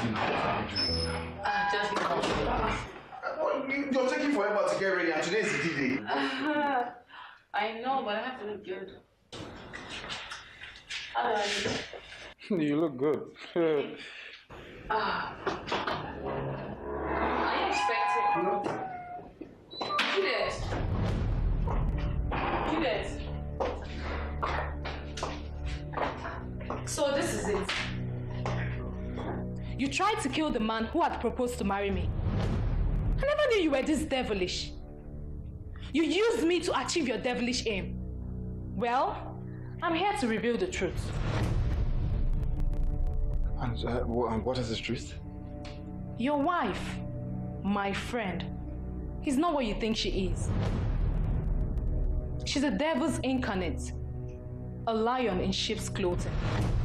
easy now. What are you doing now? Just You're taking forever to get ready, and today is the D-Day. I know, but I have to look good. How do I look? You look good. Are you expecting? Juliet. So this is it. You tried to kill the man who had proposed to marry me. I never knew you were this devilish. You used me to achieve your devilish aim. Well, I'm here to reveal the truth. And what is this truth? Your wife, my friend, is not what you think she is. She's a devil's incarnate, a lion in sheep's clothing.